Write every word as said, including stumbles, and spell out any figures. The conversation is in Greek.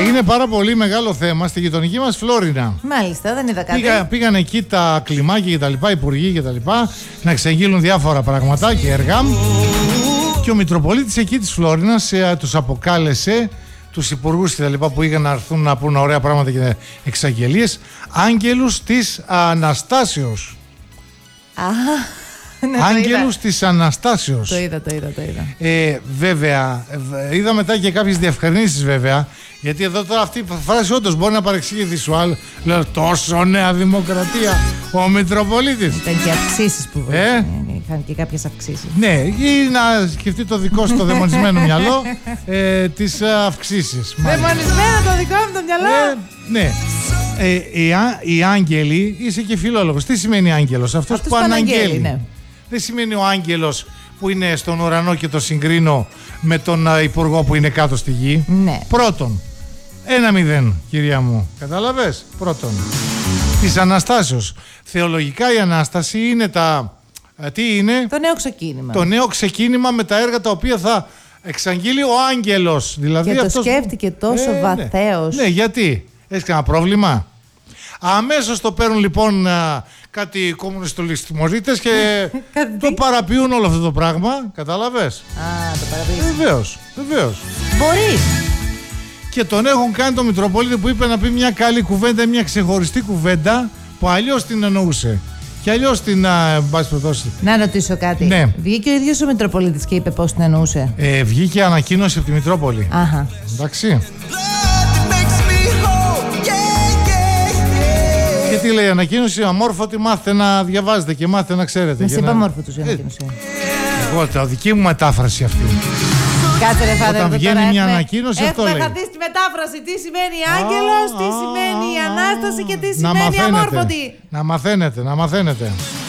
Έγινε πάρα πολύ μεγάλο θέμα στη γειτονική μας Φλόρινα. Μάλιστα, δεν είδα κάτι. Πήγα, πήγαν εκεί τα κλιμάκια και τα λοιπά, υπουργοί και τα λοιπά, να εξαγγείλουν διάφορα πράγματα και έργα. Και ο Μητροπολίτης εκεί της Φλόρινας ε, τους αποκάλεσε, τους υπουργούς και τα λοιπά που είχαν να έρθουν να πούν ωραία πράγματα και εξαγγελίες, άγγελους της Αναστάσεως. Α, ναι, Άγγελους της Αναστάσεως. Το είδα, το είδα, το είδα. Ε, βέβαια, είδα μετά και κάποιες διευκρινήσεις βέβαια, γιατί εδώ τώρα αυτή η φράση όντως μπορεί να παρεξηγηθεί σου άλλο. Λέω τόσο νέα δημοκρατία ο Μητροπολίτης. Ήταν και αυξήσεις που ε? είχαν και κάποιες αυξήσεις. Ναι, ή να σκεφτεί το δικό σου το δαιμονισμένο μυαλό ε, τις αυξήσεις. Δαιμονισμένο το δικό μου το μυαλό. Ε, ναι. Ε, οι, οι άγγελοι, είσαι και φιλόλογος. Τι σημαίνει άγγελος? Αυτός, Αυτός που αναγγέλει. Ναι. Δεν σημαίνει ο άγγελος που είναι στον ουρανό και το συγκρίνω με τον uh, υπουργό που είναι κάτω στη γη. Ναι. Πρώτον, ένα μηδέν, κυρία μου. Κατάλαβες? Πρώτον, της Αναστάσεως. Θεολογικά η Ανάσταση είναι τα... Uh, τι είναι? Το νέο ξεκίνημα. Το νέο ξεκίνημα με τα έργα τα οποία θα εξαγγείλει ο άγγελος. Δηλαδή και το αυτός... σκέφτηκε τόσο ε, βαθέως. Ναι. ναι, γιατί? Έχεις κανένα πρόβλημα? Αμέσως το παίρνουν λοιπόν α, κάτι κομμουνιστολιστημορίτες και το παραποιούν όλο αυτό το πράγμα. Κατάλαβες? Α, το παραποιούν. Βεβαίως, βεβαίως. Μπορεί. Και τον έχουν κάνει το Μητροπολίτη που είπε να πει μια καλή κουβέντα, μια ξεχωριστή κουβέντα που αλλιώς την εννοούσε. Και αλλιώς την μπάση. Να ρωτήσω κάτι. Ναι. Βγήκε ο ίδιος ο Μητροπολίτης και είπε πώς την εννοούσε? Ε, βγήκε ανακοίνωση από τη Μητρόπολη. Αχα. Εντάξει. Και τι λέει η ανακοίνωση? Αμόρφωτη, μάθετε να διαβάζετε και μάθετε να ξέρετε. Μας είπα αμόρφωτος η ανακοίνωση. Εγώ, τα δική μου μετάφραση αυτή. Κάτσε ρε φάδερ. Όταν βγαίνει τώρα μια έχουμε, ανακοίνωση αυτό λέει. Έχουμε χαθεί στη μετάφραση τι σημαίνει άγγελος, τι σημαίνει η Ανάσταση και τι σημαίνει αμόρφωτη. αμόρφωτη. Να μαθαίνετε, να μαθαίνετε.